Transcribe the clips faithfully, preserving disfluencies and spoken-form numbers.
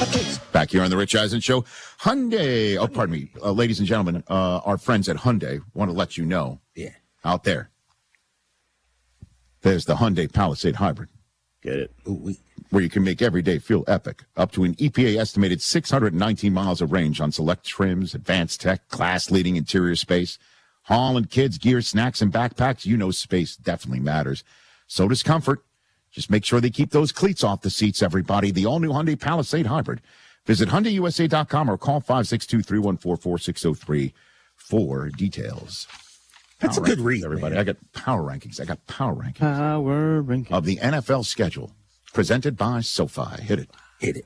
Back here on the Rich Eisen Show, Hyundai. Oh, pardon me, uh, ladies and gentlemen, uh, our friends at Hyundai want to let you know, yeah, out there, there's the Hyundai Palisade Hybrid. Get it? Ooh, we. Where you can make every day feel epic. Up to an E P A estimated six hundred nineteen miles of range on select trims, advanced tech, class-leading interior space. Hauling kids, gear, snacks, and backpacks. You know space definitely matters. So does comfort. Just make sure they keep those cleats off the seats, everybody. The all-new Hyundai Palisade Hybrid. Visit Hyundai U S A dot com or call five six two, three one four, four six zero three for details. That's Power a good rankings, read, everybody. man. I got power rankings. I got power rankings Power rankings of the N F L schedule. Presented by SoFi. Hit it. Hit it.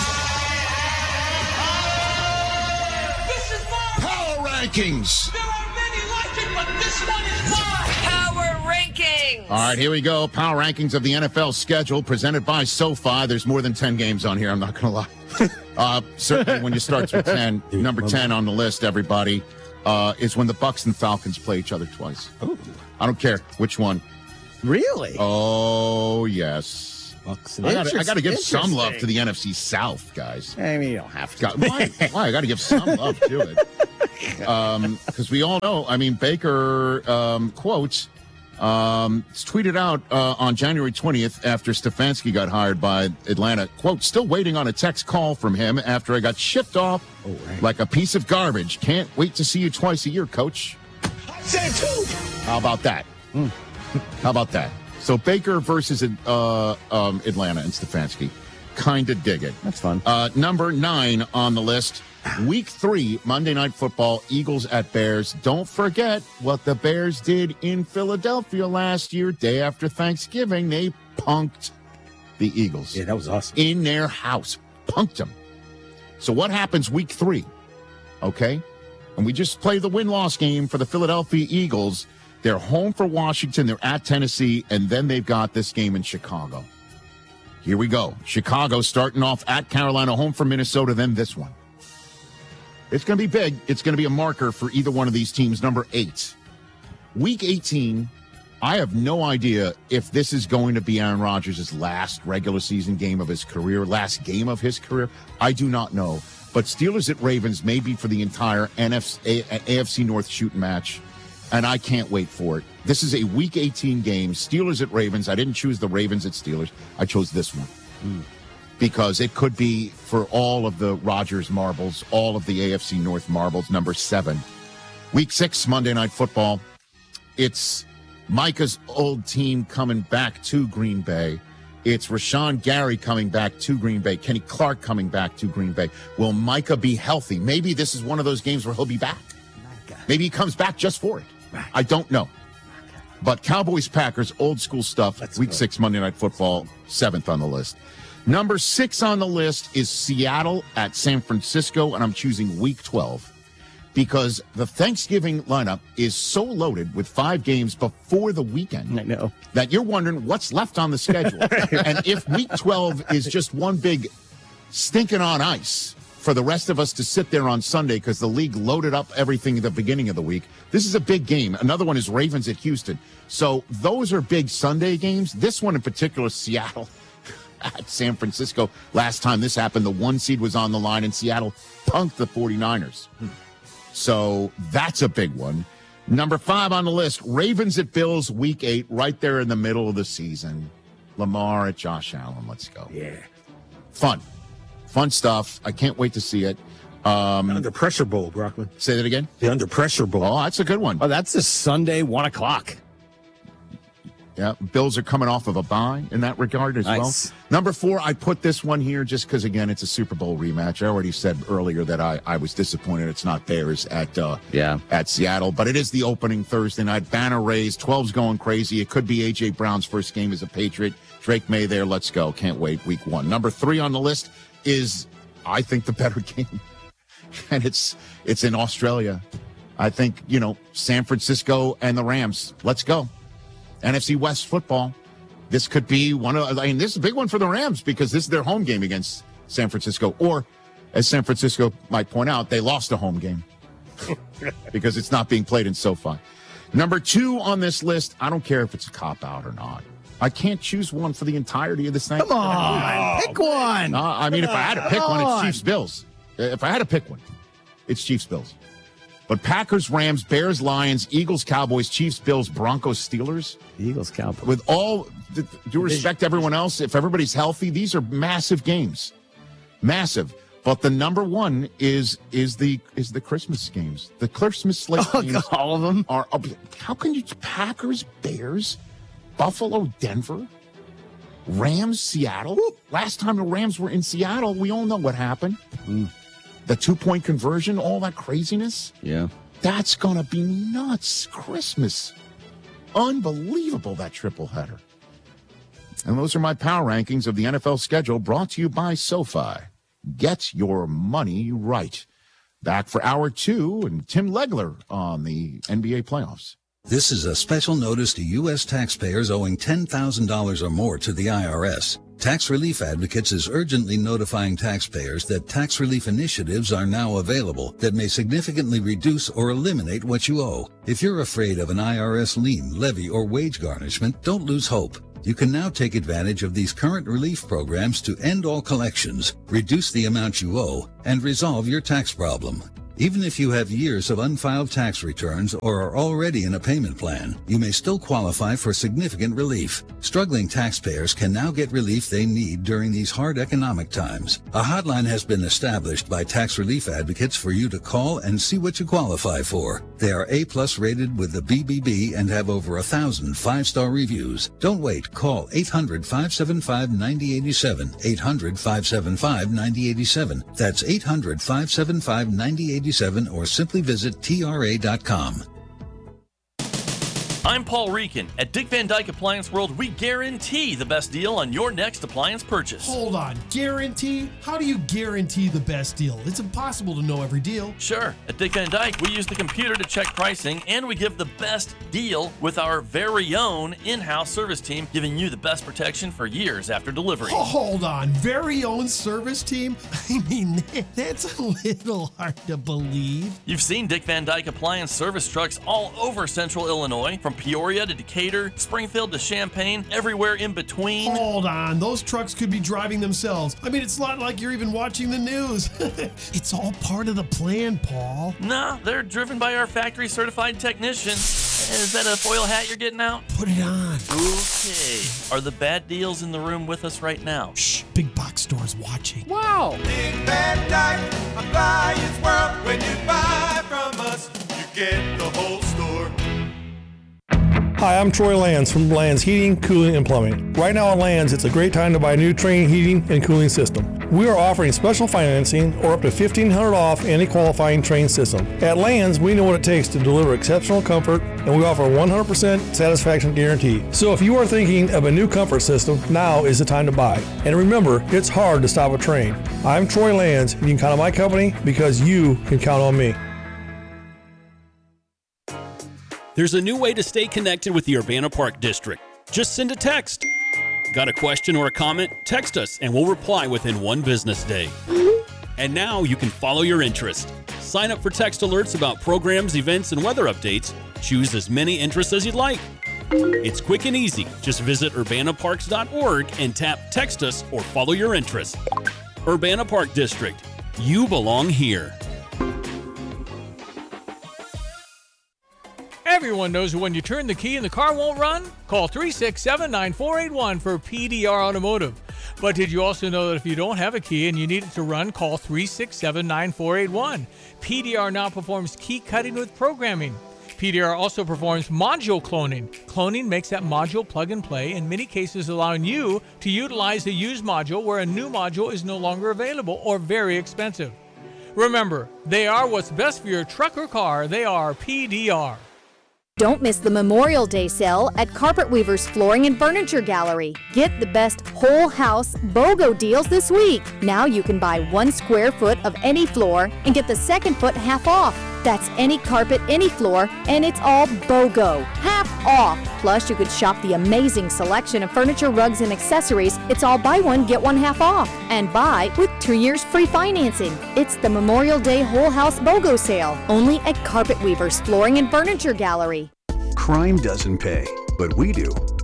This is mine. Power rankings. There are many like it, but this one is mine. Power rankings. All right, here we go. Power rankings of the N F L schedule presented by SoFi. There's more than ten games on here. I'm not going to lie. uh, certainly when you start with ten, number ten on the list, everybody, uh, is when the Bucs and Falcons play each other twice. Ooh. I don't care which one. Really? Oh, yes. Bucks I gotta, I gotta give some Interesting. love to the N F C South, guys. I mean, you don't have to. Got, why? Why? I got to give some love to it. Because we all know, I mean, Baker um, quotes, um, it's tweeted out uh, on January twentieth after Stefanski got hired by Atlanta. Quote, still waiting on a text call from him after I got shipped off Oh, right. like a piece of garbage. Can't wait to see you twice a year, coach. I said two. How about that? How about that? So Baker versus uh, um, Atlanta and Stefanski. Kind of dig it. That's fun. Uh, number nine on the list, week three, Monday Night Football, Eagles at Bears. Don't forget what the Bears did in Philadelphia last year, day after Thanksgiving. They punked the Eagles Yeah, that was awesome. in their house. Punked them. So what happens week three? Okay? And we just play the win-loss game for the Philadelphia Eagles. They're home for Washington. They're at Tennessee. And then they've got this game in Chicago. Here we go. Chicago starting off at Carolina, home for Minnesota, then this one. It's going to be big. It's going to be a marker for either one of these teams. Number eight. Week eighteen, I have no idea if this is going to be Aaron Rodgers' last regular season game of his career, last game of his career. I do not know. But Steelers at Ravens may be for the entire N F C, A F C North shooting match. And I can't wait for it. This is a Week eighteen game. Steelers at Ravens. I didn't choose the Ravens at Steelers. I chose this one. Mm. Because it could be for all of the Rodgers marbles, all of the A F C North marbles, number seven. Week six, Monday Night Football. It's Micah's old team coming back to Green Bay. It's Rashawn Gary coming back to Green Bay. Kenny Clark coming back to Green Bay. Will Micah be healthy? Maybe this is one of those games where he'll be back. Maybe he comes back just for it. I don't know. But Cowboys-Packers, old school stuff. Let's Week go. six, Monday Night Football, seventh on the list. Number six on the list is Seattle at San Francisco, and I'm choosing Week twelve because the Thanksgiving lineup is so loaded with five games before the weekend I know. that you're wondering what's left on the schedule. And if Week twelve is just one big stinking on ice for the rest of us to sit there on Sunday because the league loaded up everything at the beginning of the week. This is a big game. Another one is Ravens at Houston. So those are big Sunday games. This one in particular, Seattle at San Francisco. Last time this happened, the one seed was on the line and Seattle punked the 49ers. So that's a big one. Number five on the list, Ravens at Bills, week eight, right there in the middle of the season. Lamar at Josh Allen. Let's go. Yeah. Fun. Fun stuff. I can't wait to see it. Um, Under Pressure Bowl, Brockman. say that again. The Under Pressure Bowl. Oh, that's a good one. Oh, that's this Sunday, one o'clock. Yeah, Bills are coming off of a bye in that regard as Nice. well. Number four, I put this one here just because, again, it's a Super Bowl rematch. I already said earlier that I, I was disappointed it's not theirs at uh, Yeah. at Seattle, but it is the opening Thursday night. Banner raised, twelve's going crazy. It could be A J. Brown's first game as a Patriot. Drake May there. Let's go. Can't wait. Week one. Number three on the list is, I think, the better game, and it's it's in Australia. I think, you know, San Francisco and the Rams. Let's go. N F C West football. This could be one of, I mean, this is a big one for the Rams because this is their home game against San Francisco. Or, as San Francisco might point out, they lost a home game because it's not being played in SoFi. Number two on this list, I don't care if it's a cop-out or not. I can't choose one for the entirety of this thing. Come on, pick one. Uh, I mean, if I had to pick Come one, it's on. Chiefs Bills. If I had to pick one, it's Chiefs Bills. But Packers, Rams, Bears, Lions, Eagles, Cowboys, Chiefs, Bills, Broncos, Steelers. Eagles, Cowboys. With all d- due respect to everyone else, if everybody's healthy, these are massive games, massive. But the number one is is the is the Christmas games. The Christmas slate Oh, games all of them. are. How can you Packers, Bears, Buffalo, Denver, Rams, Seattle? Last time the Rams were in Seattle, we all know what happened. Mm. The two-point conversion, all that craziness. Yeah. That's going to be nuts. Christmas. Unbelievable, that triple header. And those are my power rankings of the N F L schedule brought to you by SoFi. Get your money right. Back for hour two and Tim Legler on the N B A playoffs. This is a special notice to U S taxpayers owing ten thousand dollars or more to the I R S. Tax Relief Advocates is urgently notifying taxpayers that tax relief initiatives are now available that may significantly reduce or eliminate what you owe. If you're afraid of an I R S lien, levy, or wage garnishment, don't lose hope. You can now take advantage of these current relief programs to end all collections, reduce the amount you owe, and resolve your tax problem. Even if you have years of unfiled tax returns or are already in a payment plan, you may still qualify for significant relief. Struggling taxpayers can now get relief they need during these hard economic times. A hotline has been established by Tax Relief Advocates for you to call and see what you qualify for. They are A-plus rated with the B B B and have over a thousand five-star reviews. Don't wait. Call eight hundred, five seven five, nine zero eight seven, eight hundred, five seven five, nine zero eight seven. That's eight hundred, five seven five, nine zero eight seven or simply visit T R A dot com. I'm Paul Reekin. At Dick Van Dyke Appliance World, we guarantee the best deal on your next appliance purchase. Hold on, guarantee? How do you guarantee the best deal? It's impossible to know every deal. Sure. At Dick Van Dyke, we use the computer to check pricing, and we give the best deal with our very own in-house service team, giving you the best protection for years after delivery. Oh, hold on, very own service team? I mean, that's a little hard to believe. You've seen Dick Van Dyke Appliance service trucks all over Central Illinois, from Peoria to Decatur, Springfield to Champaign, everywhere in between. Hold on, those trucks could be driving themselves. I mean, it's not like you're even watching the news. It's all part of the plan, Paul. Nah, they're driven by our factory certified technicians. Is that a foil hat you're getting out? Put it on. Okay. Are the bad deals in the room with us right now? Shh, big box store's watching. Wow. Dick Van Dyke Appliance World. When you buy from us, you get the whole store. Hi, I'm Troy Lands from Lands Heating, Cooling, and Plumbing. Right now at Lands, it's a great time to buy a new Trane heating and cooling system. We are offering special financing or up to fifteen hundred dollars off any qualifying Trane system. At Lands, we know what it takes to deliver exceptional comfort, and we offer a one hundred percent satisfaction guarantee. So if you are thinking of a new comfort system, now is the time to buy. And remember, it's hard to stop a Trane. I'm Troy Lands. You can count on my company because you can count on me. There's a new way to stay connected with the Urbana Park District. Just send a text. Got a question or a comment? Text us and we'll reply within one business day. And now you can follow your interest. Sign up for text alerts about programs, events, and weather updates. Choose as many interests as you'd like. It's quick and easy. Just visit urbana parks dot org and tap Text Us or follow your interest. Urbana Park District. You belong here. Everyone knows when you turn the key and the car won't run? Call three six seven, nine four eight one for P D R Automotive. But did you also know that if you don't have a key and you need it to run, call three six seven, nine four eight one. P D R now performs key cutting with programming. P D R also performs module cloning. Cloning makes that module plug and play, in many cases allowing you to utilize a used module where a new module is no longer available or very expensive. Remember, they are what's best for your truck or car. They are P D R. Don't miss the Memorial Day sale at Carpet Weaver's Flooring and Furniture Gallery. Get the best whole house BOGO deals this week. Now you can buy one square foot of any floor and get the second foot half off. That's any carpet, any floor, and it's all BOGO. Half off. Plus, you could shop the amazing selection of furniture, rugs, and accessories. It's all buy one, get one half off. And buy with two years free financing. It's the Memorial Day Whole House BOGO sale, only at Carpet Weaver's Flooring and Furniture Gallery. Crime doesn't pay, but we do.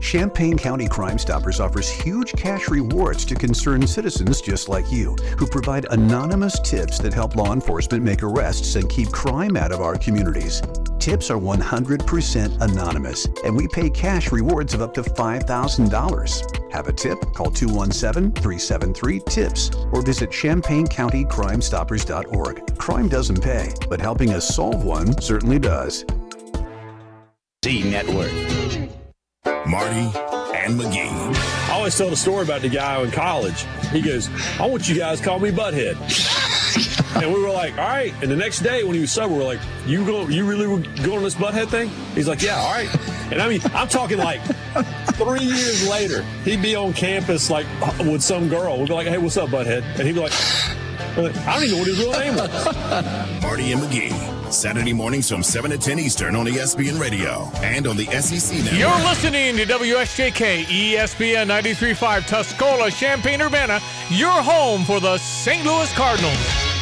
Champaign County Crime Stoppers offers huge cash rewards to concerned citizens just like you, who provide anonymous tips that help law enforcement make arrests and keep crime out of our communities. Tips are one hundred percent anonymous, and we pay cash rewards of up to five thousand dollars. Have a tip? Call two one seven, three seven three, TIPS or visit champaign county crime stoppers dot org. Crime doesn't pay, but helping us solve one certainly does. Z Network. Marty and McGee. I always tell the story about the guy in college. He goes, I want you guys to call me Butthead. And we were like, all right. And the next day when he was sober, we we're like, you go, you really were going on this Butthead thing? He's like, yeah, all right. And I mean, I'm talking like three years later, he'd be on campus like with some girl. We'd be like, hey, what's up, Butthead? And he'd be like, I don't even know what his real name was. Marty and McGee. Saturday mornings from seven to ten Eastern on E S P N Radio and on the S E C Network. You're listening to W S J K E S P N ninety-three point five Tuscola, Champaign-Urbana, your home for the Saint Louis Cardinals.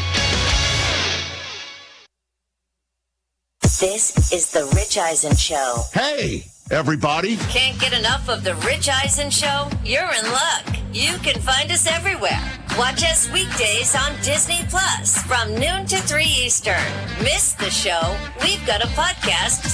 This is the Rich Eisen Show. Hey, everybody. Can't get enough of the Rich Eisen Show? You're in luck. You can find us everywhere. Watch us weekdays on Disney Plus from noon to three Eastern. Miss the show? We've got a podcast